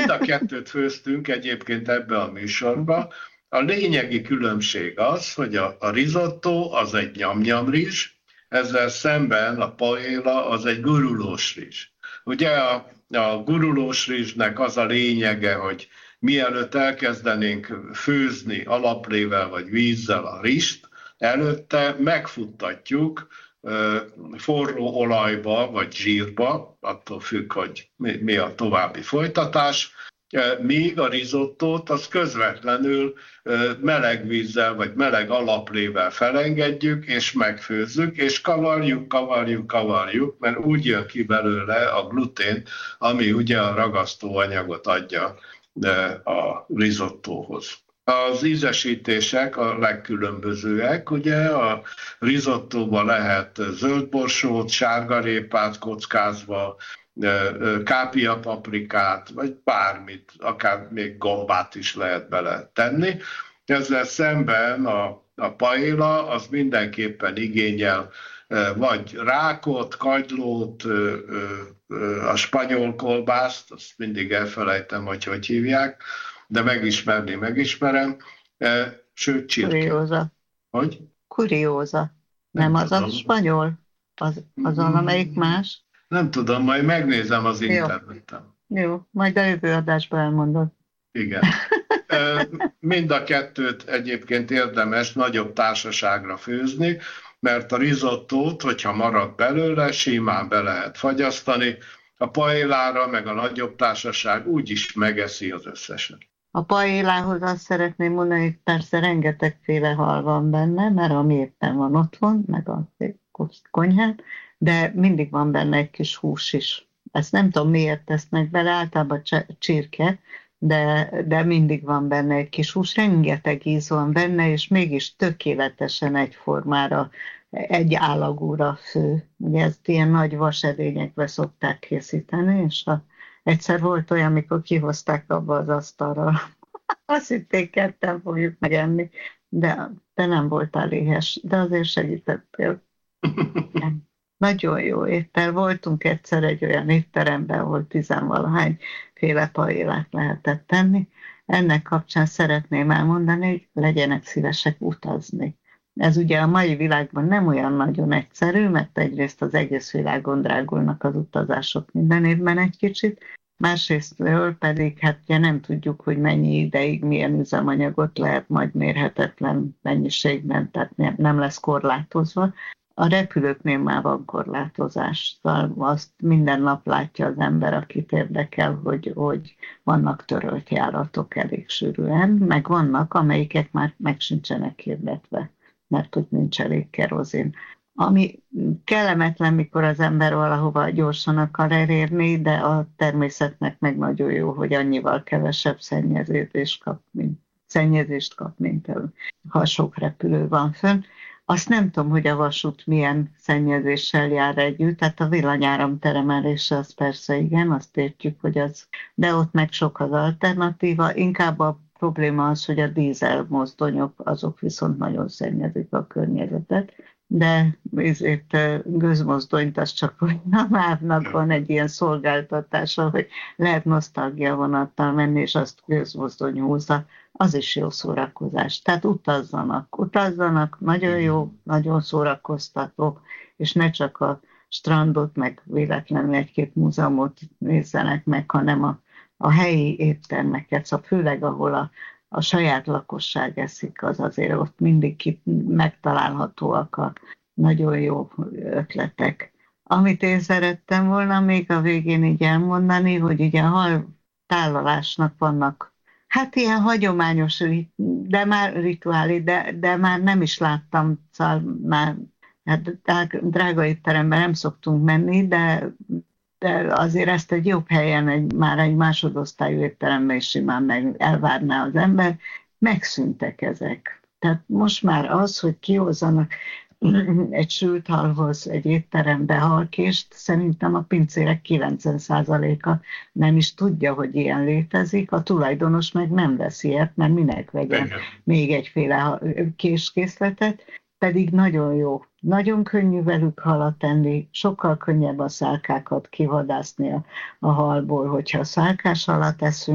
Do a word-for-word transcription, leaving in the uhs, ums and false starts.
mind a kettőt főztünk egyébként ebbe a műsorba. A lényegi különbség az, hogy a, a risotto az egy nyam-nyam rizs, ezzel szemben a paella az egy gurulós rizs. Ugye a, a gurulós rizsnek az a lényege, hogy mielőtt elkezdenénk főzni alaplével vagy vízzel a rizst, előtte megfuttatjuk forró olajba vagy zsírba, attól függ, hogy mi a további folytatás, míg a risottót az közvetlenül meleg vízzel vagy meleg alaplével felengedjük, és megfőzzük, és kavarjuk, kavarjuk, kavarjuk, mert úgy jön ki belőle a glutén, ami ugye a ragasztóanyagot adja a risottóhoz. Az ízesítések a legkülönbözőek, ugye a risottóban lehet zöldborsót, sárgarépát kockázva, kápia paprikát, vagy bármit, akár még gombát is lehet bele tenni. Ezzel szemben a, a paella az mindenképpen igényel vagy rákot, kagylót, a spanyol kolbászt, azt mindig elfelejtem, hogy hogy hívják, de megismerni megismerem, sőt csirke. Kurióza. Hogy? Kurióza. Nem, nem az tudom. A spanyol? Az, az valamelyik más? Nem tudom, majd megnézem az interneten. Jó, Jó. Majd a jövő adásban elmondod. Igen. Mind a kettőt egyébként érdemes nagyobb társaságra főzni, mert a risottót, hogyha marad belőle, simán be lehet fagyasztani, a paellára meg a nagyobb társaság úgyis megeszi az összeset. A paellához azt szeretném mondani, hogy persze rengetegféle hal van benne, mert ami éppen van otthon, meg a konyhán, de mindig van benne egy kis hús is. Ezt nem tudom, miért tesznek bele, általában csirke, de, de mindig van benne egy kis hús, rengeteg íz van benne, és mégis tökéletesen egyformára, egy állagúra fő. Ugye ezt ilyen nagy vasedényekbe szokták készíteni, és a, egyszer volt olyan, amikor kihozták abba az asztalra. Azt hitték, ketten fogjuk megenni, de, de nem voltál éhes, de azért segítettél. Nagyon jó étel. Voltunk egyszer egy olyan étteremben, ahol tizenvalahány féle paellát lehetett tenni. Ennek kapcsán szeretném elmondani, hogy legyenek szívesek utazni. Ez ugye a mai világban nem olyan nagyon egyszerű, mert egyrészt az egész világon drágulnak az utazások minden évben egy kicsit, másrésztről pedig hát ugye nem tudjuk, hogy mennyi ideig milyen üzemanyagot lehet majd mérhetetlen mennyiségben, tehát nem lesz korlátozva. A repülőknél már van korlátozás, szóval azt minden nap látja az ember, akit érdekel, hogy, hogy vannak törölt járatok elég sűrűen, meg vannak, amelyikek már meg sincsenek hirdetve, mert hogy nincs elég kerozin. Ami kellemetlen, mikor az ember valahova gyorsan akar elérni, de a természetnek meg nagyon jó, hogy annyival kevesebb szennyezést kap, mint, szennyezést kap, mint ha sok repülő van fönn. Azt nem tudom, hogy a vasút milyen szennyezéssel jár együtt, tehát a villanyáram teremelése az persze igen, azt értjük, hogy az, de ott meg sok az alternatíva, inkább a probléma az, hogy a dízel mozdonyok, azok viszont nagyon szennyezik a környezetet, de ezért gőzmozdonyt az csak, hogy a mávnak van egy ilyen szolgáltatása, hogy lehet nosztalgia vonattal menni, és azt gőzmozdony húzza, az is jó szórakozás. Tehát utazzanak, utazzanak, nagyon jó, nagyon szórakoztató, és ne csak a strandot, meg véletlenül egy-két múzeumot nézzenek meg, hanem a, a helyi éttermeket, szóval főleg ahol a, a saját lakosság eszik, az azért ott mindig megtalálhatóak a nagyon jó ötletek. Amit én szerettem volna még a végén így elmondani, hogy ugye a hal tálalásnak vannak hát ilyen hagyományos, de már rituális, de, de már nem is láttam, szóval már hát drága étteremben nem szoktunk menni, de, de azért ezt egy jobb helyen, egy, már egy másodosztályú étteremben is simán meg elvárná az ember, megszűntek ezek. Tehát most már az, hogy kihozzanak egy sült halhoz egy étterembe halkést, szerintem a pincérek kilencven százaléka nem is tudja, hogy ilyen létezik, a tulajdonos meg nem vesz ilyet, mert minek vegyen még egyféle késkészletet, pedig nagyon jó. Nagyon könnyű velük halat enni, sokkal könnyebb a szálkákat kivadászni a, a halból, hogyha szálkás halat eszünk,